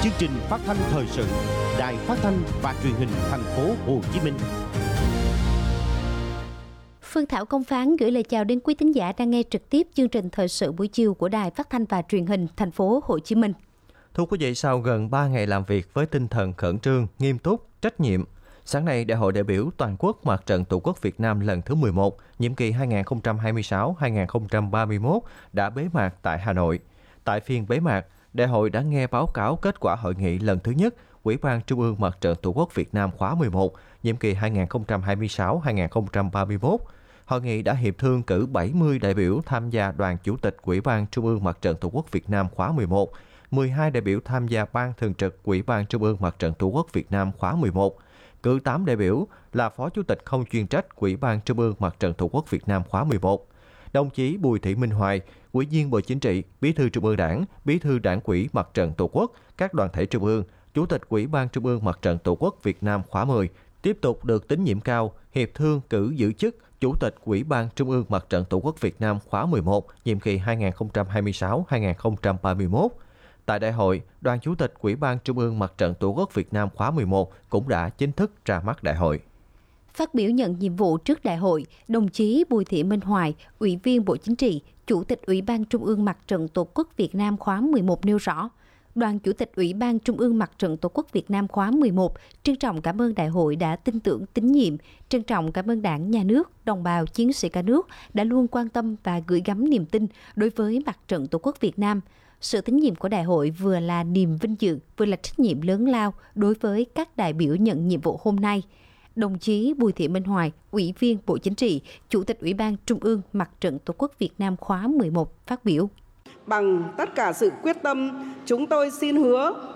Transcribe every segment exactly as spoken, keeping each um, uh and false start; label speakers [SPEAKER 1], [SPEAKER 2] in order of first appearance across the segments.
[SPEAKER 1] chương trình phát thanh thời sự Đài Phát thanh và Truyền hình Thành phố Hồ Chí Minh.
[SPEAKER 2] Phương Thảo Công Phán gửi lời chào đến quý thính giả đang nghe trực tiếp chương trình thời sự buổi chiều của Đài Phát thanh và Truyền hình Thành phố Hồ Chí Minh.
[SPEAKER 3] Thưa quý vị, sau gần ba ngày làm việc với tinh thần khẩn trương, nghiêm túc, trách nhiệm, sáng nay Đại hội đại biểu toàn quốc Mặt trận Tổ quốc Việt Nam lần thứ mười một, nhiệm kỳ hai nghìn không trăm hai mươi sáu đến hai nghìn không trăm ba mươi mốt đã bế mạc tại Hà Nội. Tại phiên bế mạc, Đại hội đã nghe báo cáo kết quả hội nghị lần thứ nhất Ủy ban Trung ương Mặt trận Tổ quốc Việt Nam khóa mười một, nhiệm kỳ hai nghìn không trăm hai mươi sáu đến hai nghìn không trăm ba mươi mốt. Hội nghị đã hiệp thương cử bảy mươi đại biểu tham gia đoàn chủ tịch Ủy ban Trung ương Mặt trận Tổ quốc Việt Nam khóa mười một, mười hai đại biểu tham gia ban thường trực Ủy ban Trung ương Mặt trận Tổ quốc Việt Nam khóa mười một, cử tám đại biểu là phó chủ tịch không chuyên trách Ủy ban Trung ương Mặt trận Tổ quốc Việt Nam khóa mười một. Đồng chí Bùi Thị Minh Hoài, Ủy viên Bộ Chính trị, Bí thư Trung ương Đảng, Bí thư Đảng ủy Mặt trận Tổ quốc, các đoàn thể trung ương, Chủ tịch Ủy ban Trung ương Mặt trận Tổ quốc Việt Nam khóa mười, tiếp tục được tín nhiệm cao, hiệp thương cử giữ chức Chủ tịch Ủy ban Trung ương Mặt trận Tổ quốc Việt Nam khóa mười một, nhiệm kỳ hai nghìn không trăm hai mươi sáu đến hai nghìn không trăm ba mươi mốt. Tại đại hội, đoàn Chủ tịch Ủy ban Trung ương Mặt trận Tổ quốc Việt Nam khóa mười một cũng đã chính thức ra mắt đại hội.
[SPEAKER 2] Phát biểu nhận nhiệm vụ trước đại hội, đồng chí Bùi Thị Minh Hoài, Ủy viên Bộ Chính trị, Chủ tịch Ủy ban Trung ương Mặt trận Tổ quốc Việt Nam khóa mười một nêu rõ, Đoàn Chủ tịch Ủy ban Trung ương Mặt trận Tổ quốc Việt Nam khóa mười một trân trọng cảm ơn đại hội đã tin tưởng tín nhiệm, trân trọng cảm ơn Đảng, Nhà nước, đồng bào chiến sĩ cả nước đã luôn quan tâm và gửi gắm niềm tin đối với Mặt trận Tổ quốc Việt Nam. Sự tín nhiệm của đại hội vừa là niềm vinh dự, vừa là trách nhiệm lớn lao đối với các đại biểu nhận nhiệm vụ hôm nay. Đồng chí Bùi Thị Minh Hoài, Ủy viên Bộ Chính trị, Chủ tịch Ủy ban Trung ương Mặt trận Tổ quốc Việt Nam khóa mười một phát biểu.
[SPEAKER 4] Bằng tất cả sự quyết tâm, chúng tôi xin hứa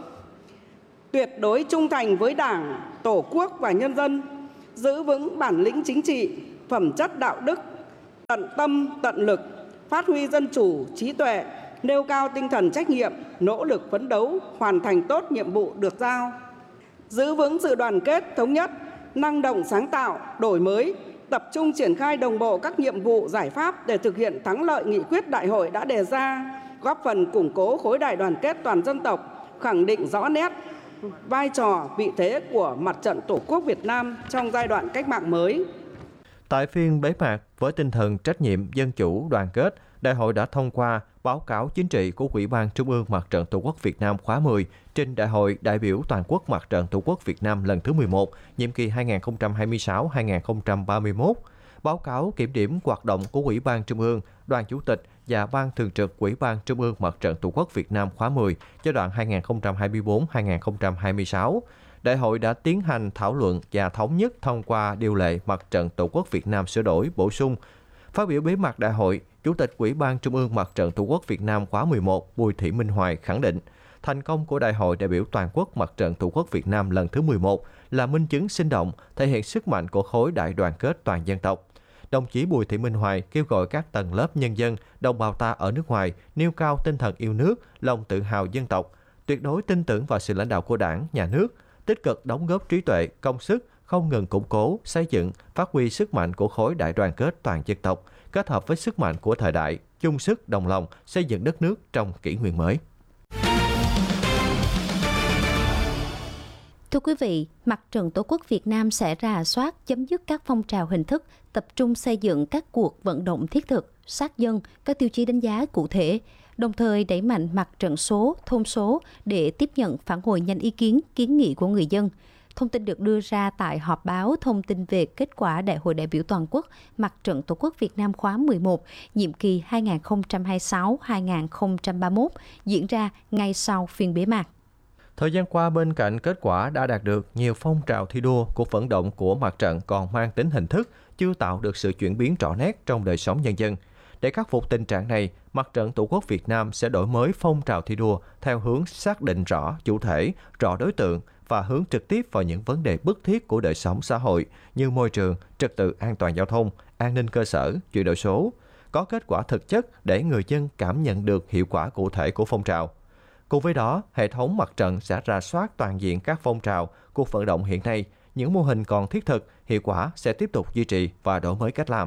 [SPEAKER 4] tuyệt đối trung thành với Đảng, Tổ quốc và nhân dân, giữ vững bản lĩnh chính trị, phẩm chất đạo đức, tận tâm, tận lực, phát huy dân chủ, trí tuệ, nêu cao tinh thần trách nhiệm, nỗ lực phấn đấu, hoàn thành tốt nhiệm vụ được giao. Giữ vững sự đoàn kết, thống nhất, năng động sáng tạo, đổi mới, tập trung triển khai đồng bộ các nhiệm vụ giải pháp để thực hiện thắng lợi nghị quyết đại hội đã đề ra, góp phần củng cố khối đại đoàn kết toàn dân tộc, khẳng định rõ nét vai trò, vị thế của Mặt trận Tổ quốc Việt Nam trong giai đoạn cách mạng mới.
[SPEAKER 3] Tại phiên bế mạc, với tinh thần trách nhiệm, dân chủ, đoàn kết, đại hội đã thông qua báo cáo chính trị của Ủy ban Trung ương Mặt trận Tổ quốc Việt Nam khóa mười trình Đại hội đại biểu toàn quốc Mặt trận Tổ quốc Việt Nam lần thứ mười một, nhiệm kỳ hai nghìn không trăm hai mươi sáu đến hai nghìn không trăm ba mươi mốt. Báo cáo kiểm điểm hoạt động của Ủy ban Trung ương, Đoàn Chủ tịch và Ban Thường trực Ủy ban Trung ương Mặt trận Tổ quốc Việt Nam khóa mười, giai đoạn hai nghìn không trăm hai mươi tư đến hai nghìn không trăm hai mươi sáu. Đại hội đã tiến hành thảo luận và thống nhất thông qua điều lệ Mặt trận Tổ quốc Việt Nam sửa đổi, bổ sung. Phát biểu bế mạc đại hội, Chủ tịch Ủy ban Trung ương Mặt trận Tổ quốc Việt Nam khóa mười một Bùi Thị Minh Hoài khẳng định, thành công của Đại hội đại biểu toàn quốc Mặt trận Tổ quốc Việt Nam lần thứ mười một là minh chứng sinh động, thể hiện sức mạnh của khối đại đoàn kết toàn dân tộc. Đồng chí Bùi Thị Minh Hoài kêu gọi các tầng lớp nhân dân, đồng bào ta ở nước ngoài nêu cao tinh thần yêu nước, lòng tự hào dân tộc, tuyệt đối tin tưởng vào sự lãnh đạo của Đảng, Nhà nước, tích cực đóng góp trí tuệ, công sức, không ngừng củng cố, xây dựng, phát huy sức mạnh của khối đại đoàn kết toàn dân tộc, kết hợp với sức mạnh của thời đại, chung sức đồng lòng xây dựng đất nước trong kỷ nguyên mới.
[SPEAKER 2] Thưa quý vị, Mặt trận Tổ quốc Việt Nam sẽ rà soát, chấm dứt các phong trào hình thức, tập trung xây dựng các cuộc vận động thiết thực, sát dân, các tiêu chí đánh giá cụ thể, đồng thời đẩy mạnh mặt trận số, thôn số để tiếp nhận phản hồi nhanh ý kiến, kiến nghị của người dân. Thông tin được đưa ra tại họp báo thông tin về kết quả Đại hội đại biểu toàn quốc Mặt trận Tổ quốc Việt Nam khóa mười một, nhiệm kỳ hai nghìn không trăm hai mươi sáu đến hai nghìn không trăm ba mươi mốt, diễn ra ngay sau phiên bế mạc.
[SPEAKER 3] Thời gian qua, bên cạnh kết quả đã đạt được, nhiều phong trào thi đua, cuộc vận động của mặt trận còn mang tính hình thức, chưa tạo được sự chuyển biến rõ nét trong đời sống nhân dân. Để khắc phục tình trạng này, Mặt trận Tổ quốc Việt Nam sẽ đổi mới phong trào thi đua theo hướng xác định rõ chủ thể, rõ đối tượng và hướng trực tiếp vào những vấn đề bức thiết của đời sống xã hội như môi trường, trật tự an toàn giao thông, an ninh cơ sở, chuyển đổi số, có kết quả thực chất để người dân cảm nhận được hiệu quả cụ thể của phong trào. Cùng với đó, hệ thống mặt trận sẽ rà soát toàn diện các phong trào, cuộc vận động hiện nay, những mô hình còn thiết thực, hiệu quả sẽ tiếp tục duy trì và đổi mới cách làm,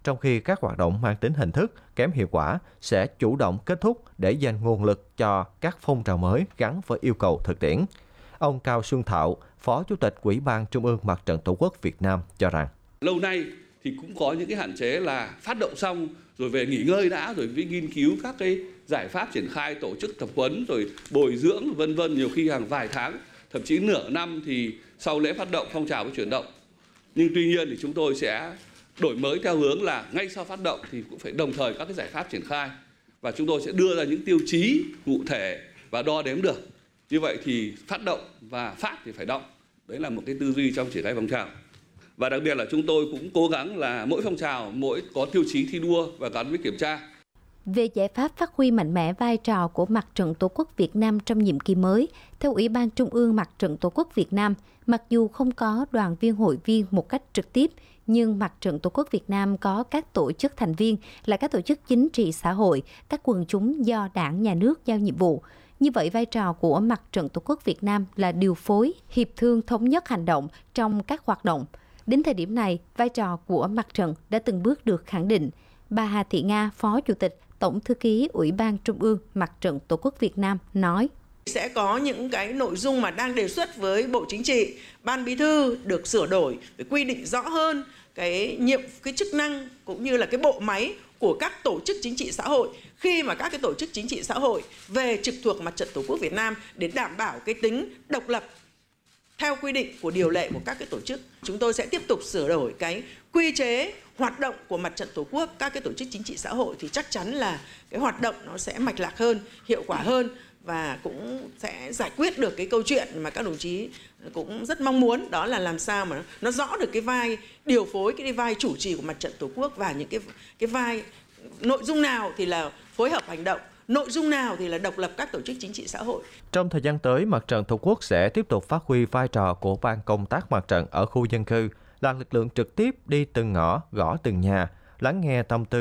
[SPEAKER 3] trong khi các hoạt động mang tính hình thức kém hiệu quả sẽ chủ động kết thúc để dành nguồn lực cho các phong trào mới gắn với yêu cầu thực tiễn. Ông Cao Xuân Thạo, Phó Chủ tịch Ủy ban Trung ương Mặt trận Tổ quốc Việt Nam cho rằng
[SPEAKER 5] lâu nay thì cũng có những cái hạn chế là phát động xong rồi về nghỉ ngơi đã, rồi với nghiên cứu các cái giải pháp triển khai tổ chức tập huấn rồi bồi dưỡng vân vân, nhiều khi hàng vài tháng, thậm chí nửa năm thì sau lễ phát động phong trào mới chuyển động. Nhưng tuy nhiên thì chúng tôi sẽ đổi mới theo hướng là ngay sau phát động thì cũng phải đồng thời các cái giải pháp triển khai, và chúng tôi sẽ đưa ra những tiêu chí cụ thể và đo đếm được. Như vậy thì phát động và phát thì phải động. Đấy là một cái tư duy trong triển khai phong trào. Và đặc biệt là chúng tôi cũng cố gắng là mỗi phong trào mỗi có tiêu chí thi đua và gắn với kiểm tra.
[SPEAKER 2] Về giải pháp phát huy mạnh mẽ vai trò của Mặt trận Tổ quốc Việt Nam trong nhiệm kỳ mới, theo Ủy ban Trung ương Mặt trận Tổ quốc Việt Nam, mặc dù không có đoàn viên hội viên một cách trực tiếp, nhưng Mặt trận Tổ quốc Việt Nam có các tổ chức thành viên là các tổ chức chính trị xã hội, các quần chúng do Đảng, Nhà nước giao nhiệm vụ. Như vậy, vai trò của Mặt trận Tổ quốc Việt Nam là điều phối, hiệp thương thống nhất hành động trong các hoạt động. Đến thời điểm này, vai trò của mặt trận đã từng bước được khẳng định. Bà Hà Thị Nga, Phó Chủ tịch, Tổng Thư ký Ủy ban Trung ương Mặt trận Tổ quốc Việt Nam nói:
[SPEAKER 6] Sẽ có những cái nội dung mà đang đề xuất với Bộ Chính trị, Ban Bí thư được sửa đổi để quy định rõ hơn cái nhiệm, cái chức năng cũng như là cái bộ máy của các tổ chức chính trị xã hội khi mà các cái tổ chức chính trị xã hội về trực thuộc Mặt trận Tổ quốc Việt Nam để đảm bảo cái tính độc lập theo quy định của điều lệ của các cái tổ chức. Chúng tôi sẽ tiếp tục sửa đổi cái quy chế hoạt động của Mặt trận Tổ quốc, các cái tổ chức chính trị xã hội thì chắc chắn là cái hoạt động nó sẽ mạch lạc hơn, hiệu quả hơn và cũng sẽ giải quyết được cái câu chuyện mà các đồng chí cũng rất mong muốn, đó là làm sao mà nó rõ được cái vai điều phối, cái vai chủ trì của Mặt trận Tổ quốc và những cái cái vai nội dung nào thì là phối hợp hành động, nội dung nào thì là độc lập các tổ chức chính trị xã hội.
[SPEAKER 3] Trong thời gian tới, Mặt trận Tổ quốc sẽ tiếp tục phát huy vai trò của ban công tác mặt trận ở khu dân cư, là lực lượng trực tiếp đi từng ngõ, gõ từng nhà, lắng nghe tâm tư